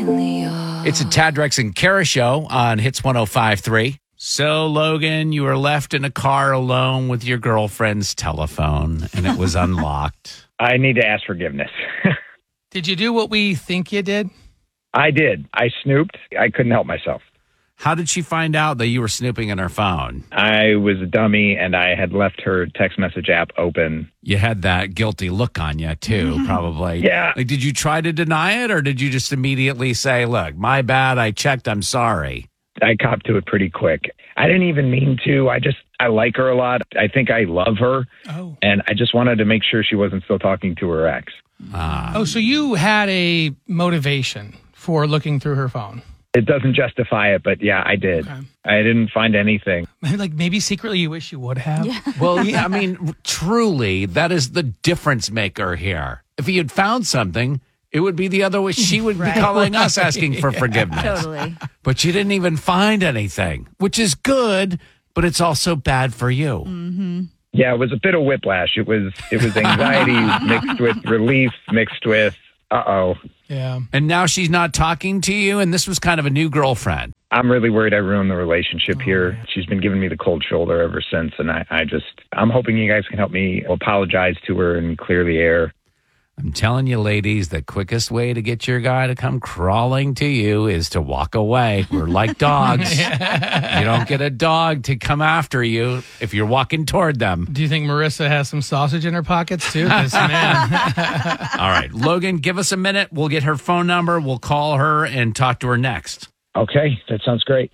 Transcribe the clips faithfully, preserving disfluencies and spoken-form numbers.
It's a Tad Drex and Kara show on Hits one oh five point three. So, Logan, you were left in a car alone with your girlfriend's telephone, and it was unlocked. I need to ask forgiveness. Did you do what we think you did? I did. I snooped. I couldn't help myself. How did she find out that you were snooping in her phone? I was a dummy, and I had left her text message app open. You had that guilty look on you, too, probably. Yeah. Like, did you try to deny it, or did you just immediately say, look, my bad, I checked, I'm sorry? I copped to it pretty quick. I didn't even mean to. I just, I like her a lot. I think I love her. Oh. And I just wanted to make sure she wasn't still talking to her ex. Uh, Oh, so you had a motivation for looking through her phone. It doesn't justify it, but yeah, I did. Okay. I didn't find anything. Like maybe secretly you wish you would have. Yeah. Well, yeah, I mean, truly, that is the difference maker here. If he had found something, it would be the other way. She would Right. be calling us asking for forgiveness. Totally. But you didn't even find anything, which is good, but it's also bad for you. Mm-hmm. Yeah, it was a bit of whiplash. It was it was anxiety mixed with relief, mixed with, uh-oh. Yeah. And now she's not talking to you, and this was kind of a new girlfriend. I'm really worried I ruined the relationship Oh, here. man. She's been giving me the cold shoulder ever since, and I, I just, I'm hoping you guys can help me apologize to her and clear the air. I'm telling you, ladies, the quickest way to get your guy to come crawling to you is to walk away. We're like dogs. You don't get a dog to come after you if you're walking toward them. Do you think Marissa has some sausage in her pockets too? 'Cause, man, All right, Logan, give us a minute. We'll get her phone number. We'll call her and talk to her next. Okay, that sounds great.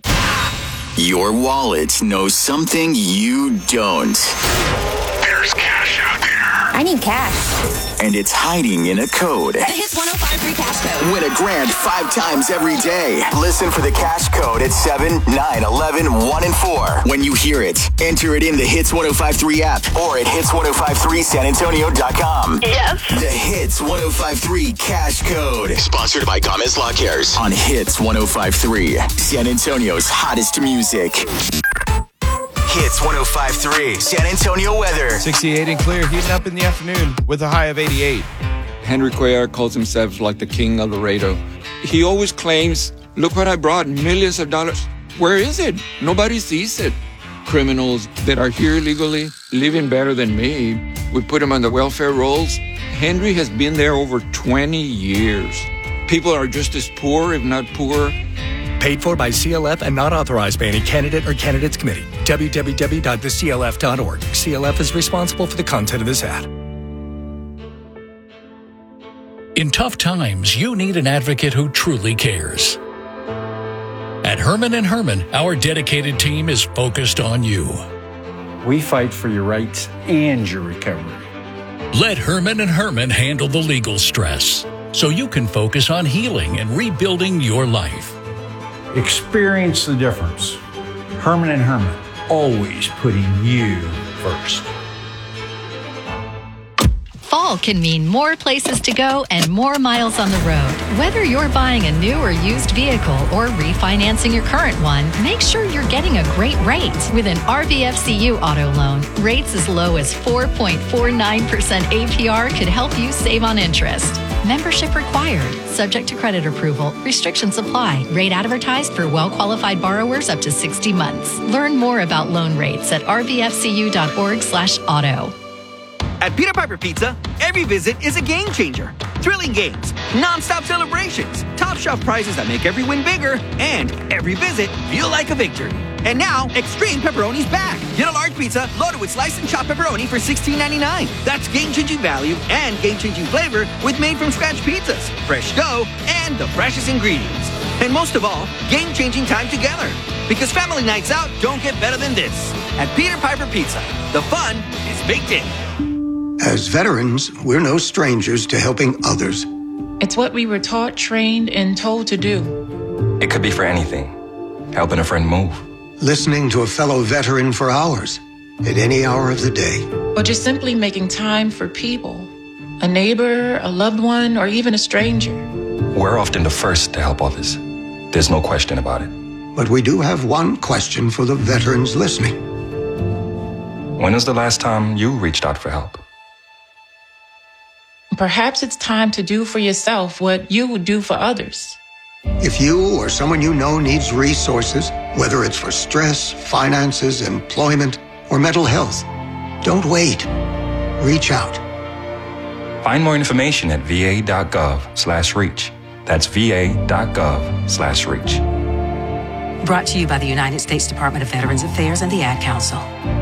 Your wallet knows something you don't. There's cash out there. I need cash. And it's hiding in a code. The Hits one oh five point three cash code. Win a grand five times every day. Listen for the cash code at seven, nine, eleven, one, and four. When you hear it, enter it in the Hits one oh five point three app or at hits ten fifty-three san antonio dot com. Yes. The Hits ten fifty-three cash code. Sponsored by Gomez Lawn Cares on Hits ten fifty-three. San Antonio's hottest music. Hits ten fifty-three. San Antonio weather. sixty-eight and clear, heating up in the afternoon with a high of eighty-eight. Henry Cuellar calls himself like the king of Laredo. He always claims, look what I brought, millions of dollars. Where is it? Nobody sees it. Criminals that are here illegally, living better than me. We put them on the welfare rolls. Henry has been there over twenty years. People are just as poor, if not poorer. Paid for by C L F and not authorized by any candidate or candidates committee. w w w dot the c l f dot org. C L F is responsible for the content of this ad. In tough times, you need an advocate who truly cares. At Herman and Herman, our dedicated team is focused on you. We fight for your rights and your recovery. Let Herman and Herman handle the legal stress so you can focus on healing and rebuilding your life. Experience the difference. Herman and Herman, always putting you first. Fall can mean more places to go and more miles on the road. Whether you're buying a new or used vehicle or refinancing your current one, make sure you're getting a great rate with an R B F C U auto loan. Rates as low as four point four nine percent A P R could help you save on interest. Membership required. Subject to credit approval. Restrictions apply. Rate advertised for well-qualified borrowers up to sixty months. Learn more about loan rates at r b f c u dot org slash auto. At Peter Piper Pizza, every visit is a game changer. Thrilling games, non-stop celebrations, top shelf prizes that make every win bigger, and every visit feel like a victory. And now, Extreme Pepperoni's back. Get a large pizza loaded with sliced and chopped pepperoni for sixteen ninety-nine. That's game-changing value and game-changing flavor with made-from-scratch pizzas, fresh dough, and the freshest ingredients. And most of all, game-changing time together. Because family nights out don't get better than this. At Peter Piper Pizza, the fun is baked in. As veterans, we're no strangers to helping others. It's what we were taught, trained, and told to do. It could be for anything. Helping a friend move. Listening to a fellow veteran for hours, at any hour of the day. Or just simply making time for people. A neighbor, a loved one, or even a stranger. We're often the first to help others. There's no question about it. But we do have one question for the veterans listening. When was the last time you reached out for help? Perhaps it's time to do for yourself what you would do for others. If you or someone you know needs resources, whether it's for stress, finances, employment, or mental health, don't wait. Reach out. Find more information at va.gov slash reach. That's va.gov slash reach. Brought to you by the United States Department of Veterans Affairs and the Ad Council.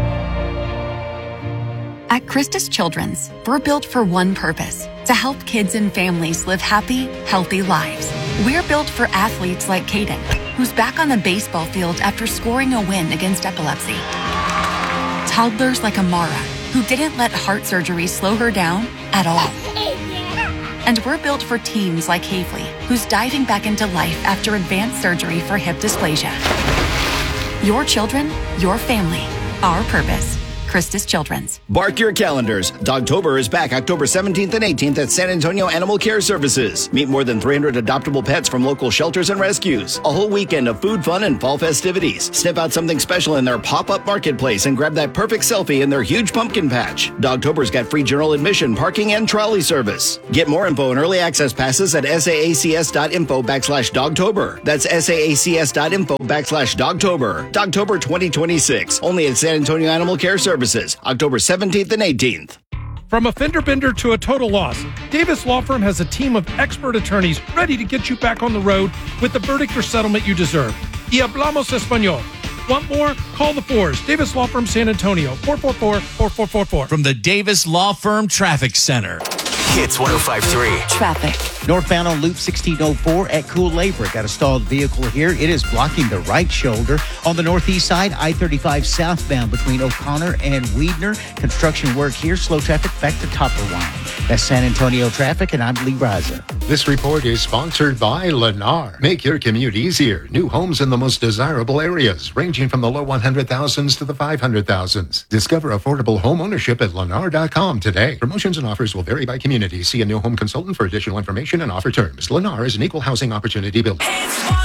At Christus Children's, we're built for one purpose, to help kids and families live happy, healthy lives. We're built for athletes like Caden, who's back on the baseball field after scoring a win against epilepsy. Toddlers like Amara, who didn't let heart surgery slow her down at all. And we're built for teams like Havely, who's diving back into life after advanced surgery for hip dysplasia. Your children, your family, our purpose. Christus Children's. Bark your calendars. Dogtober is back October seventeenth and eighteenth at San Antonio Animal Care Services. Meet more than three hundred adoptable pets from local shelters and rescues. A whole weekend of food, fun, and fall festivities. Sniff out something special in their pop-up marketplace and grab that perfect selfie in their huge pumpkin patch. Dogtober's got free general admission, parking, and trolley service. Get more info and early access passes at saacs.info backslash Dogtober. That's saacs.info backslash Dogtober. Dogtober twenty twenty-six. Only at San Antonio Animal Care Services. October seventeenth and eighteenth. From a fender bender to a total loss, Davis Law Firm has a team of expert attorneys ready to get you back on the road with the verdict or settlement you deserve. Y hablamos español. Want more? Call the fours. Davis Law Firm San Antonio, four four four, four four four four. From the Davis Law Firm Traffic Center. Hits one oh five point three. Traffic. Northbound on Loop sixteen oh four at Cool-Labor. Got a stalled vehicle here. It is blocking the right shoulder. On the northeast side, I thirty-five southbound between O'Connor and Weidner. Construction work here. Slow traffic back to Topperwine. That's San Antonio traffic, and I'm Lee Raza. This report is sponsored by Lennar. Make your commute easier. New homes in the most desirable areas, ranging from the low one hundred thousands to the five hundred thousands. Discover affordable home ownership at lennar dot com today. Promotions and offers will vary by community. See a new home consultant for additional information and offer terms. Lennar is an equal housing opportunity builder.